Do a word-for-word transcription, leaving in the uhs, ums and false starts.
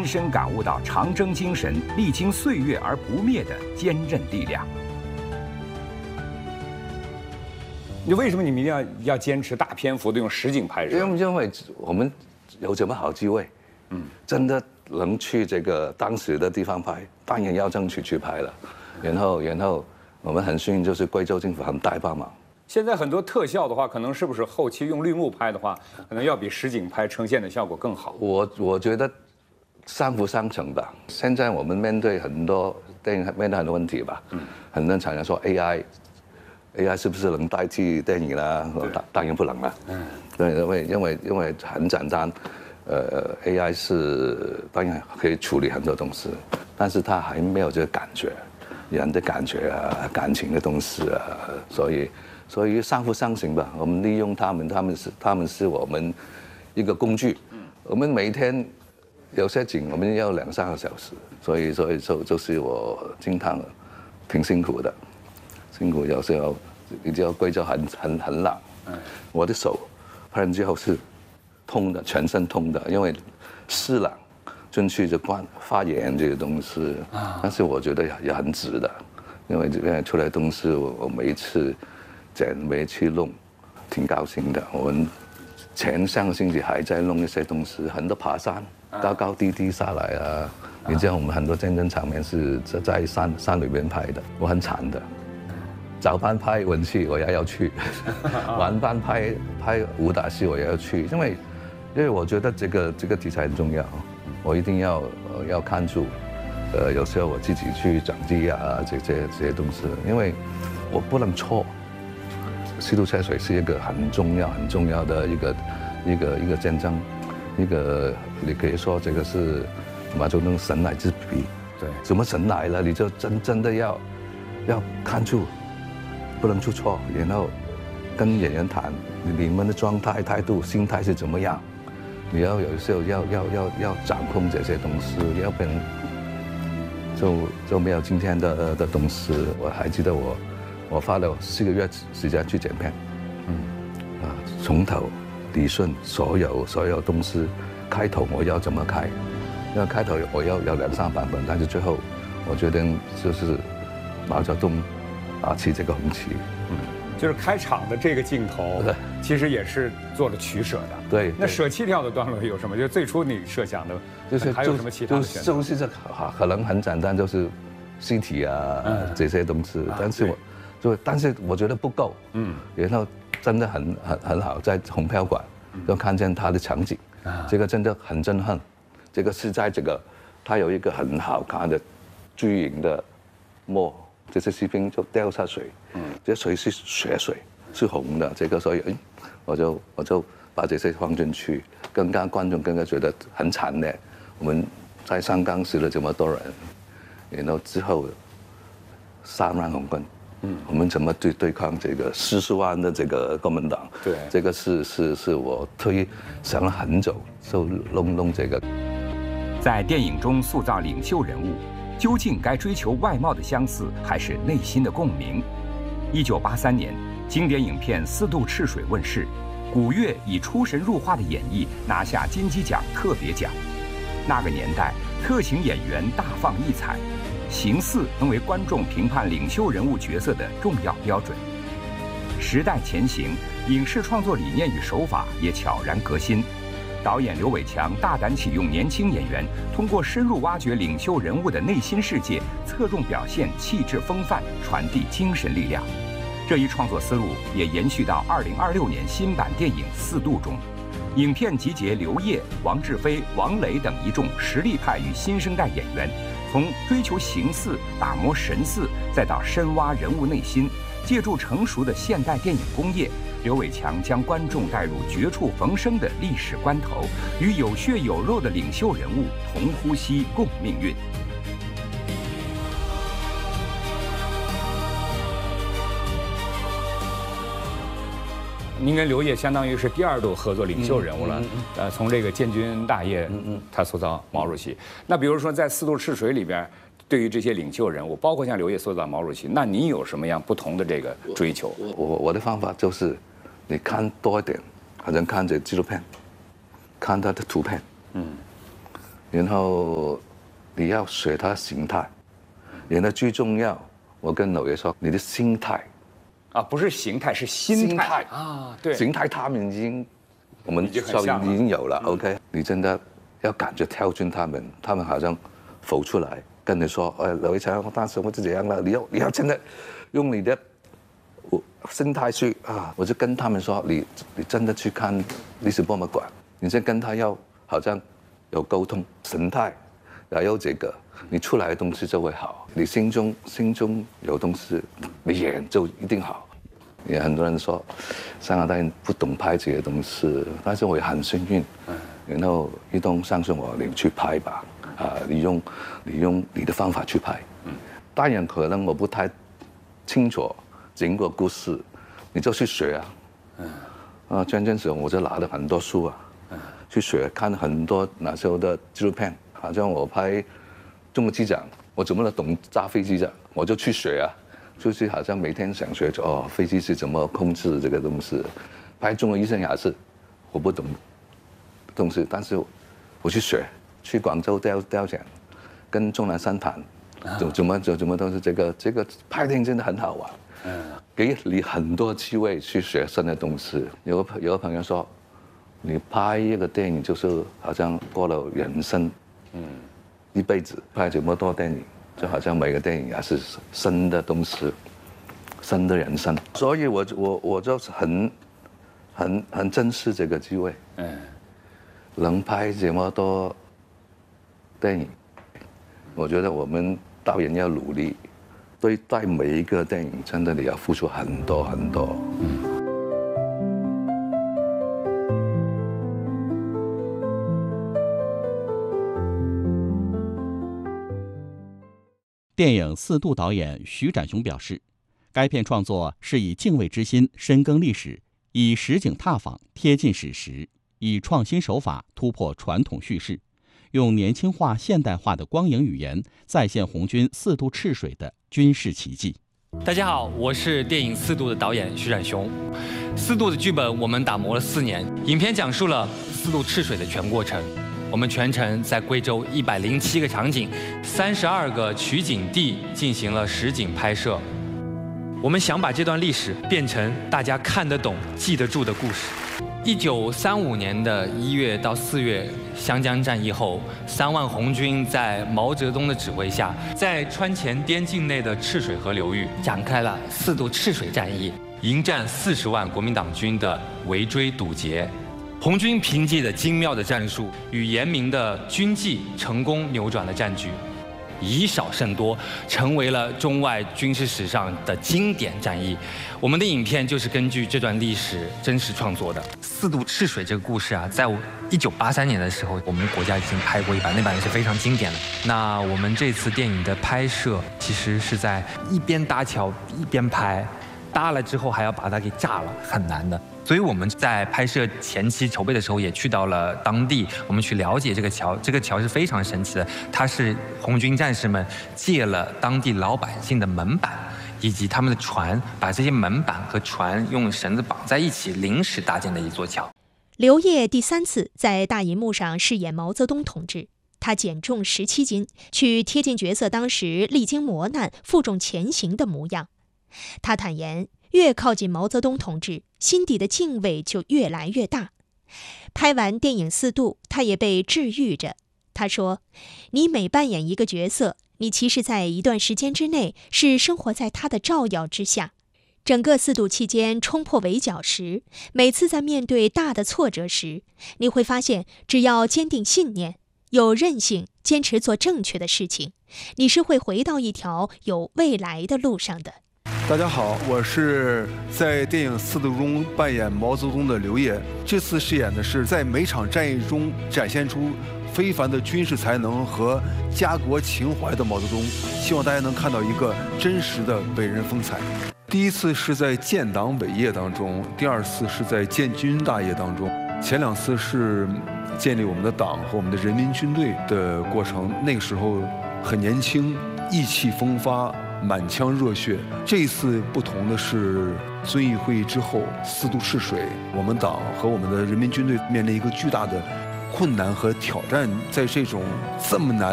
深深感悟到长征精神历经岁月而不灭的坚韧力量。你为什么你们一定要要坚持大篇幅的用实景拍摄？ 因为因为我们有这么好机会，嗯，真的能去这个当时的地方拍，当然要争取去拍了。然后然后我们很幸运，就是贵州政府很大帮忙。 现在很多特效的话，可能是不是后期用绿幕拍的话，可能要比实景拍呈现的效果更好？ 我我觉得相辅相成吧。现在我们面对很多电影面对很多问题吧，嗯，很多厂商说 A I。A I 是不是能代替电影呢？当当然不能了。嗯，对，因为因为因为很简单，呃 ，A I 是当然可以处理很多东西，但是它还没有这个感觉，人的感觉啊，感情的东西啊，所以所以相辅相成吧。我们利用他们，他们是他们是我们一个工具。嗯，我们每天有些景我们要两三个小时，所以所以就就是我经常挺辛苦的。辛苦有时候，你知道贵州很很很冷，我的手拍完之后是痛的，全身痛的，因为湿冷进去就关发炎这个东西。但是我觉得也很值得，因为这边出来东西，我我每一次剪每一次弄，挺高兴的。我们前上个星期还在弄一些东西，很多爬山，高高低低下来啊。你知道我们很多战争场面是在在山山里面拍的，我很惨的。早班拍文戏我也要去，晚班拍拍武打戏我也要去，因为因为我觉得这个这个题材很重要，我一定要要看住，呃，有时候我自己去整机啊，这些这些东西，因为我不能错。西渡车水是一个很重要很重要的一个一个一个战争，一个你可以说这个是马祖那神来之笔，对，什么神来了，你就真真的要要看住。不能出错，然后跟演员谈你们的状态、态度、心态是怎么样。你要有时候要要要要掌控这些东西，要不然就就没有今天的的东西。我还记得我我花了四个月时间去剪片，嗯，啊，从头理顺所有所有东西，开头我要怎么开，因为开头我要有两三版本，但是最后我决定就是毛泽东。啊，骑这个红旗， 嗯，就是开场的这个镜头，其实也是做了取舍的。 对， 那舍弃掉的段落有什么？就最初你设想的， 就是还有什么其他的选择？ 就是这可能很简单，就是尸体啊、嗯、这些东西，但是我就但是我觉得不够，嗯，然后真的很很很好，在红票馆就看见他的场景，啊，这个真的很震撼。这个是在这个，它有一个很好看的巨型的墨。这些士兵就掉下水，嗯，这水是血水，是红的。这个所以，哎，我就我就把这些放进去，更加观众更加觉得很惨烈。我们在上岗死了这么多人，然后之后三万红军，嗯，我们怎么对对抗这个四十万的这个国民党？对，这个是是是我特意想了很久，就弄弄这个。 在电影中塑造领袖人物。究竟该追求外貌的相似，还是内心的共鸣？一九八三年，经典影片《四渡赤水》问世，古月以出神入化的演绎拿下金鸡奖特别奖。那个年代，特型演员大放异彩，形似能为观众评判领袖人物角色的重要标准。时代前行，影视创作理念与手法也悄然革新。导演刘伟强大胆启用年轻演员，通过深入挖掘领袖人物的内心世界，侧重表现气质风范，传递精神力量。这一创作思路也延续到二零二六年新版电影《四渡》中。影片集结刘烨、王志飞、王磊等一众实力派与新生代演员，从追求形似、打磨神似，再到深挖人物内心，借助成熟的现代电影工业。刘伟强将观众带入绝处逢生的历史关头，与有血有肉的领袖人物同呼吸共命运。您跟刘烨相当于是第二度合作领袖人物了，嗯嗯、呃，从这个建军大业，嗯嗯，他塑造毛主席。那比如说在《四渡赤水》里边，对于这些领袖人物，包括像刘烨塑造毛主席，那你有什么样不同的这个追求？ 我我我的方法就是。你看多一点，好像看这纪录片，看他的图片，嗯， 然后你要学他形态，然后最重要，我跟老爷说，你的心态， 啊，不是形态，是心态， 心态啊，对， 形态他们已经，我们已经很稍像了已经有了、 嗯、 ，OK， 你真的要感觉跳进他们，他们好像浮出来，跟你說，誒劉偉強，我當時我就這樣啦，你要你要真的用你的心態去啊，我就跟他們說，你你真的去看歷史博物館，你先跟他要好像有溝通，神態也有這個，你出來的東西就會好，你心中心中有東西，你演就一定好。也很多人說香港導演不懂拍這些東西，但是我也很幸運，然後一東相信我，你去拍吧。啊！你用你用你的方法去拍，當然可能我不太清楚整個故事，你就去學啊。啊，這陣時我就拿了很多書啊，去學看很多那時候的紀錄片，好像我拍中國機長，我怎麼能懂揸飛機的，我就去學啊，就是好像每天想學哦，飛機是怎麼控制這個東西。拍中國醫生也是，我不懂東西，但是我去學。去廣州雕雕像，跟鍾南山談，怎怎麼怎怎麼都是這個這個拍電影真的很好玩，給你很多機會去學新的東西。有個有個朋友說，你拍一個電影就是好像過了人生，嗯，一輩子拍這麼多電影，就好像每個電影也是新的東西，新的人生。所以我我我就很很很珍視這個機會，嗯，能拍這麼多電影，我覺得我們導演要努力，對待每一個電影，真的你要付出很多很多。 電影《四渡》導演徐展雄表示，該片創作是以敬畏之心深耕歷史，以實景踏訪貼近史實，以創新手法突破傳統敘事，用年輕化、現代化的光影語言再現紅軍四渡赤水的軍事奇蹟。 大家好，我是電影《四渡》的導演徐展雄。《四渡》的劇本我們打磨了四年，影片講述了四渡赤水的全過程。我們全程在貴州一百零七個場景、三十二個取景地進行了實景拍攝。我們想把這段歷史變成大家看得懂、記得住的故事。一九三五年的一月到四月，湘江戰役後，三萬紅軍在毛澤東的指揮下，在川黔邊境內的赤水河流域展開了四渡赤水戰役，迎戰四十萬國民黨軍的圍追堵截。紅軍憑借着精妙的戰術與嚴明的軍紀，成功扭轉了戰局。以少勝多，成為了中外軍事史上的經典戰役。我們的影片就是根據這段歷史真實創作的。四渡赤水這個故事啊，在一九八三年的時候，我們國家已經拍過一版，那版也是非常經典的。那我們這次電影的拍攝，其實是在一邊搭橋一邊拍，搭了之後還要把它給炸了，很難的。所以我們在拍攝前期籌備的時候，也去到了當地，我們去了解這個橋。這個橋是非常神奇的，它是紅軍戰士們借了當地老百姓的門板以及他們的船，把這些門板和船用繩子綁在一起，臨時搭建的一座橋。 劉燁第三次在大銀幕上飾演毛澤東同志，他減重十七斤，去貼近角色當時歷經磨難、負重前行的模樣。他坦言，越靠近毛澤東同志，心底的敬畏就越來越大。拍完電影《四渡》，他也被治癒着。他說，你每扮演一個角色，你其實在一段時間之內是生活在他的照耀之下。整個四渡期間衝破圍剿時，每次在面對大的挫折時，你會發現，只要堅定信念，有韌性，堅持做正確的事情，你是會回到一條有未來的路上的。 大家好，我是在電影《四渡》中扮演毛澤東的劉燁。這次飾演的是在每場戰役中展現出非凡的軍事才能和家國情懷的毛澤東。希望大家能看到一個真實的偉人風采。第一次是在建黨偉業當中，第二次是在建軍大業當中。前兩次是建立我們的黨和我們的人民軍隊的過程，那個時候很年輕，意氣風發，滿腔熱血。這一次不同的是，遵義會議之後，四渡赤水，我們黨和我們的人民軍隊面臨一個巨大的困难和挑战，在这种这么难